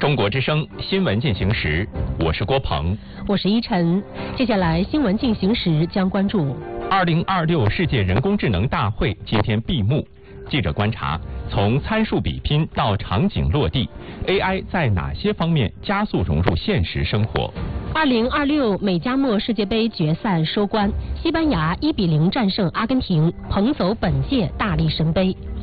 中国之声新闻进行时，我是郭鹏， 我是依晨。接下来新闻进行时将关注 2026世界人工智能大会今天闭幕。记者观察，从参数比拼到场景落地 ，AI 在哪些方面加速融入现实生活 ？2026美加墨世界杯决赛收官，西班牙1-0战胜阿根廷，捧走本届大力神杯。